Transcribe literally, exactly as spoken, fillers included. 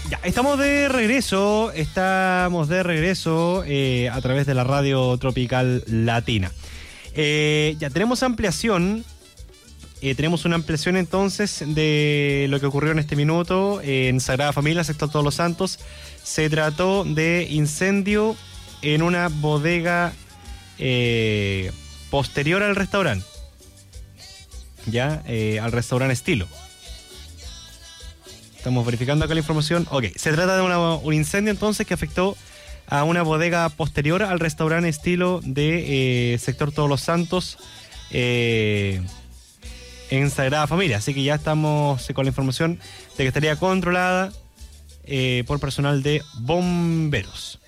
Ya, estamos de regreso, estamos de regreso eh, a través de la radio Tropical Latina. Eh, ya tenemos ampliación, eh, tenemos una ampliación entonces de lo que ocurrió en este minuto eh, en Sagrada Familia, sector Todos los Santos. Se trató de incendio en una bodega eh, posterior al restaurante, ya, eh, al restaurante Estilo. Estamos verificando acá la información. Ok, se trata de una, un incendio entonces que afectó a una bodega posterior al restaurante Estilo de eh, sector Todos los Santos eh, en Sagrada Familia. Así que ya estamos con la información de que estaría controlada eh, por personal de bomberos.